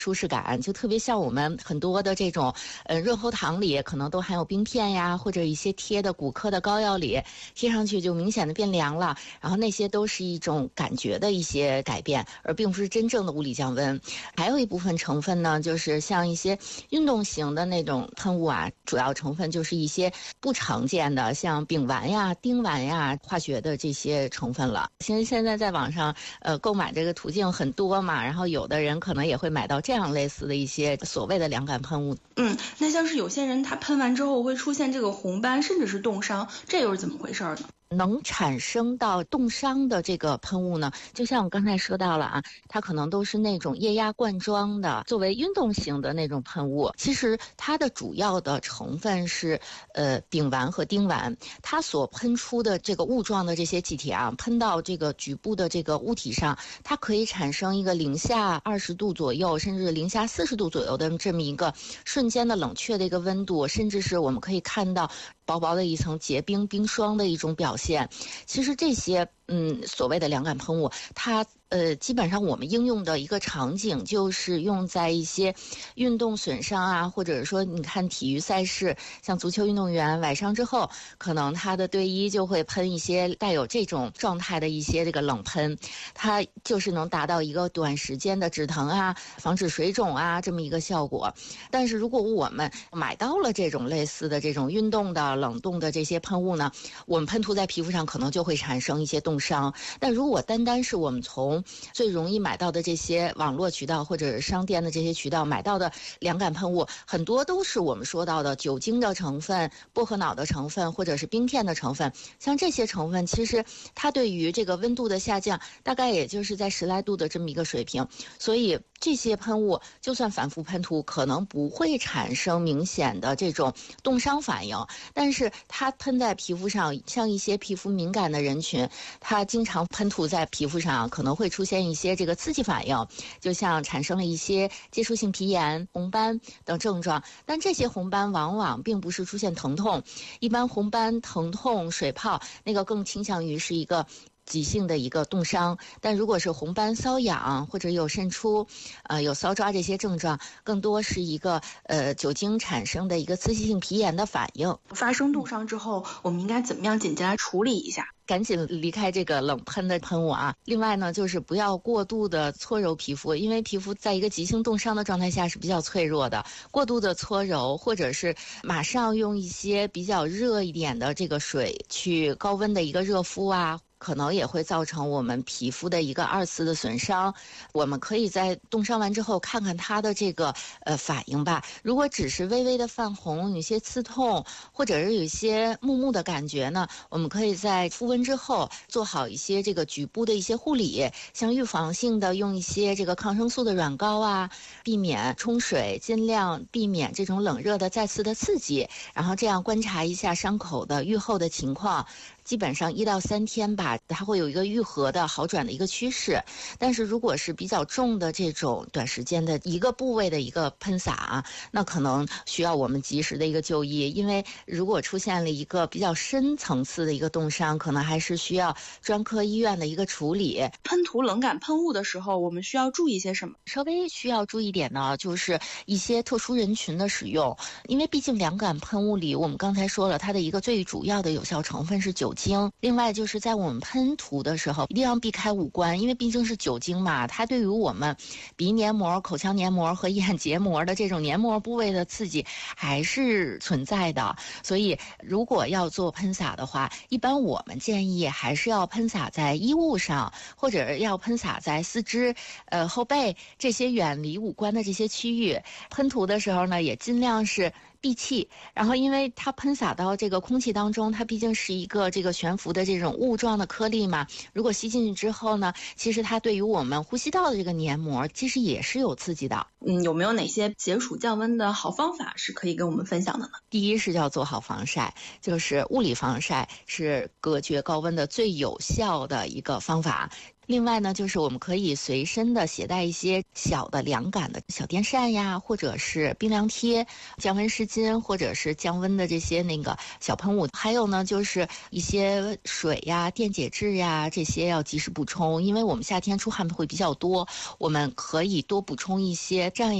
舒适感，就特别像我们很多的这种润喉糖里可能都含有冰片呀，或者一些贴的骨科的膏药里贴上去就明显的变凉了，然后那些都是一种感觉的一些改变，而并不是真正的物理降温。还有一部分成分呢，就是像一些运动型的那种喷雾啊，主要成分就是一些不常见的像丙烷呀、丁烷呀化学的这些成分了。现在在网上购买这个途径很多嘛，然后有的人可能也会买到这样类似的一些所谓的凉感喷雾。 那像是有些人他喷完之后会出现这个红斑甚至是冻伤，这又是怎么回事呢？ 能产生到冻伤的这个喷雾呢，就像我刚才说到了啊，它可能都是那种液压罐装的，作为运动型的那种喷雾。其实它的主要的成分是丙烷和丁烷，它所喷出的这个雾状的这些气体啊，喷到这个局部的这个物体上，它可以产生一个零下20度左右，甚至零下40度左右的这么一个瞬间的冷却的一个温度，甚至是我们可以看到薄薄的一层结冰冰霜的一种表现。其实这些所谓的凉感喷雾，它基本上我们应用的一个场景就是用在一些运动损伤啊，或者说你看体育赛事，像足球运动员崴伤之后，可能他的队医就会喷一些带有这种状态的一些这个冷喷，它就是能达到一个短时间的止疼啊、防止水肿啊这么一个效果。但是如果我们买到了这种类似的这种运动的冷冻的这些喷雾呢，我们喷涂在皮肤上可能就会产生一些冻伤。但如果单单是我们从最容易买到的这些网络渠道或者是商店的这些渠道买到的凉感喷雾，很多都是我们说到的酒精的成分、薄荷脑的成分或者是冰片的成分。像这些成分其实它对于这个温度的下降大概也就是在10来度的这么一个水平，所以这些喷雾就算反复喷涂可能不会产生明显的这种冻伤反应，但是它喷在皮肤上，像一些皮肤敏感的人群，它经常喷涂在皮肤上可能会出现一些这个刺激反应，就像产生了一些接触性皮炎、红斑等症状。但这些红斑往往并不是出现疼痛，一般红斑、疼痛、水泡那个更倾向于是一个急性的一个冻伤，但如果是红斑、瘙痒或者有渗出、有搔抓这些症状，更多是一个酒精产生的一个刺激性皮炎的反应。 发生冻伤之后，我们应该怎么样紧急来处理一下？ 赶紧离开这个冷喷的喷雾啊！另外呢，就是不要过度的搓揉皮肤，因为皮肤在一个急性冻伤的状态下是比较脆弱的。过度的搓揉，或者是马上用一些比较热一点的这个水去高温的一个热敷啊，可能也会造成我们皮肤的一个2次的损伤。我们可以在冻伤完之后看看它的这个反应吧。如果只是微微的泛红，有些刺痛，或者是有一些木木的感觉呢，我们可以在敷温之后做好一些这个局部的一些护理，像预防性的用一些这个抗生素的软膏啊，避免冲水，尽量避免这种冷热的再次的刺激，然后这样观察一下伤口的愈后的情况。基本上1到3天吧，它会有一个愈合的好转的一个趋势。但是如果是比较重的这种短时间的一个部位的一个喷洒啊，那可能需要我们及时的一个就医，因为如果出现了一个比较深层次的一个冻伤，可能还是需要专科医院的一个处理。 喷涂冷感喷雾的时候，我们需要注意些什么？ 稍微需要注意一点呢，就是一些特殊人群的使用，因为毕竟凉感喷雾里，我们刚才说了，它的一个最主要的有效成分是酒精。另外就是在我们喷涂的时候，一定要避开五官，因为毕竟是酒精嘛，它对于我们鼻黏膜、口腔黏膜和眼结膜的这种黏膜部位的刺激还是存在的。所以如果要做喷洒的话，一般我们建议还是要喷洒在衣物上，或者要喷洒在四肢、后背这些远离五官的这些区域。喷涂的时候呢，也尽量是闭气，然后因为它喷洒到这个空气当中，它毕竟是一个这个悬浮的这种雾状的颗粒嘛，如果吸进去之后呢，其实它对于我们呼吸道的这个黏膜其实也是有刺激的。 有没有哪些解暑降温的好方法是可以跟我们分享的呢？ 第一是要做好防晒，就是物理防晒是隔绝高温的最有效的一个方法。 另外呢，就是我们可以随身的携带一些小的凉感的小电扇呀，或者是冰凉贴、降温湿巾，或者是降温的这些小喷雾。还有呢，就是一些水呀、电解质呀，这些要及时补充，因为我们夏天出汗会比较多，我们可以多补充一些，这样